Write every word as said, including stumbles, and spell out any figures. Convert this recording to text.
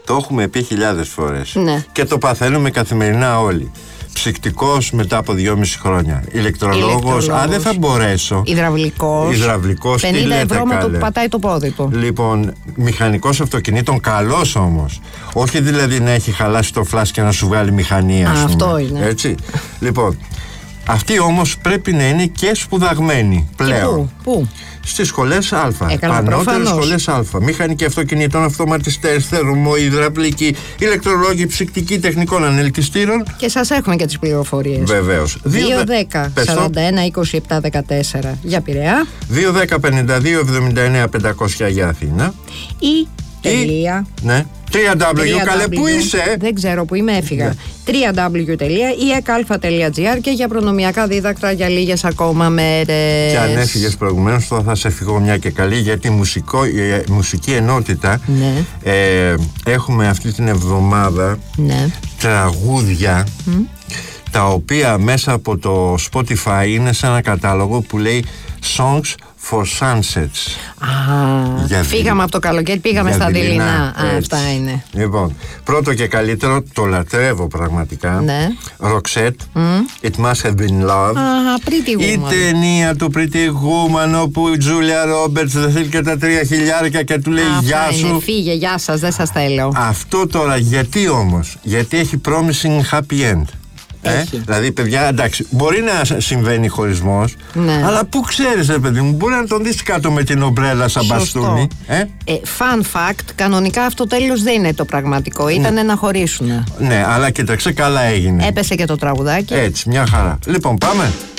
Το έχουμε πει χιλιάδες φορές. Ναι. Και το παθαίνουμε καθημερινά όλοι. Ψυκτικός μετά από δυόμιση χρόνια. Ηλεκτρολόγος, α, δεν θα μπορέσω. Υδραυλικός. Υδραυλικός, τι πενήντα λέτε, ευρώ με το καλέ. πατάει το πόδι του. Λοιπόν, μηχανικός αυτοκινήτων, καλός όμως. Όχι δηλαδή να έχει χαλάσει το φλάς και να σου βγάλει μηχανή, ας Α, πούμε. αυτό είναι. Έτσι. Λοιπόν, αυτοί όμως πρέπει να είναι και σπουδαγμένοι πλέον. Και πού, πού? Στις σχολές Α. Ε, καλά, Ανώτερες προφανώς. σχολές Α. Μηχανική αυτοκινήτων, αυτοματιστές, θερμοϊδραυλική, ηλεκτρολόγοι, ψυκτικοί, τεχνικών ανελκυστήρων. Και σας έχουμε και τις πληροφορίες. Βεβαίως. δύο δέκα σαράντα ένα είκοσι επτά δεκατέσσερα για Πειραιά. δύο δέκα πενήντα δύο εβδομήντα εννέα πεντακόσια για Αθήνα. Ή τελεία. Ναι. www, καλέ, πού είσαι? Δεν ξέρω που είμαι, έφυγα. www τελεία ι εκ α τελεία τζι άρ και για προνομιακά δίδακτρα για λίγες ακόμα μέρες. Και αν έφυγες προηγουμένως, τώρα θα σε φύγω μια και καλή, γιατί μουσικό, η μουσική ενότητα, Ναι. ε, έχουμε αυτή την εβδομάδα Ναι. τραγούδια Mm. τα οποία μέσα από το Spotify είναι σε ένα κατάλογο που λέει Songs for Sunsets. Α, Για φύγαμε δι- από το καλοκαίρι, πήγαμε για στα δειλινά, δειλινά. Α, έτσι. αυτά είναι. Λοιπόν, πρώτο και καλύτερο, το λατρεύω πραγματικά. Ναι. Roxette, It Must Have Been Love. Α, Pretty Η Woman. ταινία του Pretty Woman, όπου η Τζούλια Ρόμπερτς δεν θέλει και τα τρία χιλιάρικα και του λέει Αυτά γεια είναι. σου. Φύγε, γεια σας, δεν σας θέλω. Αυτό τώρα γιατί όμως? Γιατί έχει promising happy end. Ε? Έχει. Δηλαδή, παιδιά, εντάξει, μπορεί να συμβαίνει χωρισμός, Ναι. αλλά πού ξέρεις, ρε παιδί μου, μπορεί να τον δεις κάτω με την ομπρέλα σαν Σωστό. μπαστούνι. Ε? Ε, fun fact, κανονικά αυτό τέλος δεν είναι το πραγματικό. Ήταν να χωρίσουν. Ναι, αλλά κοίταξε, καλά έγινε. Έπεσε και το τραγουδάκι. Έτσι, μια χαρά. Λοιπόν, πάμε.